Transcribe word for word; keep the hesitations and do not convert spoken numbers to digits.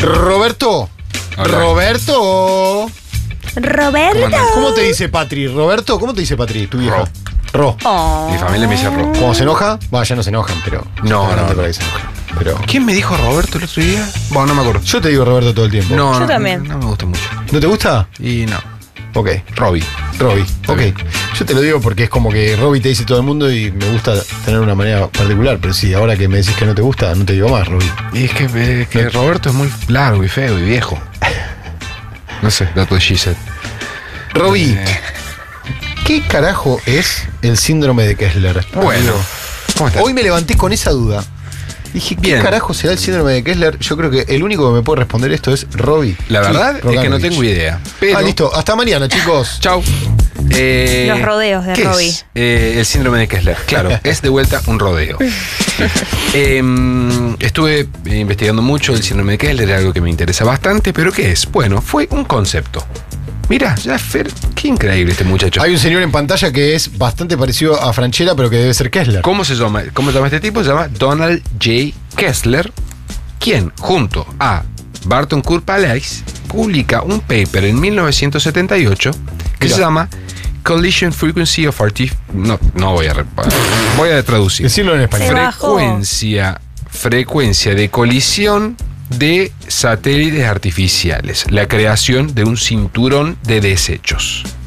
Roberto. Hola. Roberto. Roberto. ¿Cómo te dice Patri? Roberto, ¿cómo te dice Patri, tu vieja? Ro. Oh. Mi familia me dice Ro. Cuando se enoja, bueno, ya no se enojan, pero. No, Está grande no, por no. ahí se enoja. Pero. ¿Quién me dijo Roberto el otro día? Bueno, no me acuerdo. Yo te digo Roberto todo el tiempo. No, Yo no, también. No me gusta mucho. ¿No te gusta? Y no. Ok. Robbie. Robbie, ok. bien. Yo te lo digo porque es como que Robbie te dice todo el mundo y me gusta tener una manera particular. Pero sí, ahora que me decís que no te gusta, no te digo más, Robbie. Y es que, eh, que Roberto es muy largo y feo y viejo. No sé, dato de she said. Robbie, Eh, ¿qué carajo es el síndrome de Kessler? Bueno, ¿cómo estás? Hoy me levanté con esa duda. Dije, ¿qué Bien. carajo será el síndrome de Kessler? Yo creo que el único que me puede responder esto es Robbie. La verdad Sí, es que no Roganovich. tengo idea. Pero, Ah, listo. Hasta mañana, chicos. Chau. Eh, Los rodeos de ¿qué Robbie. es? Eh, el síndrome de Kessler. Claro, es de vuelta un rodeo. Eh, estuve investigando mucho el síndrome de Kessler, es algo que me interesa bastante, pero ¿qué es? Bueno, fue un concepto. Mira, ya Fer, qué increíble este muchacho. Hay un señor en pantalla que es bastante parecido a Franchella, pero que debe ser Kessler. ¿Cómo se llama? ¿Cómo se llama este tipo? Se llama Donald J. Kessler, quien junto a Barton Kurpalais publica un paper en mil novecientos setenta y ocho que Mira. se llama Collision Frequency of Artificial... No, no voy a... re- Voy a traducir. Decirlo en español. Se bajó. Frecuencia, frecuencia de colisión de satélites artificiales. La creación de un cinturón de desechos.